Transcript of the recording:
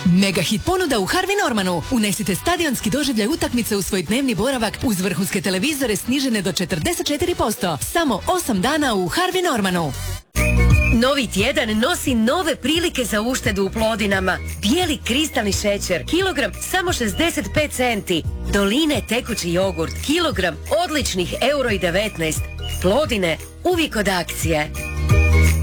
Mega hit ponuda u Harvey Normanu. Unesite stadionski doživljaj utakmice u svoj dnevni boravak uz vrhunske televizore snižene do 44%. Samo 8 dana u Harvey Normanu. Novi tjedan nosi nove prilike za uštedu u Plodinama. Bijeli kristalni šećer, kilogram samo 65 centi. Doline tekući jogurt, kilogram odličnih €1,19. Plodine, uvijek od akcije.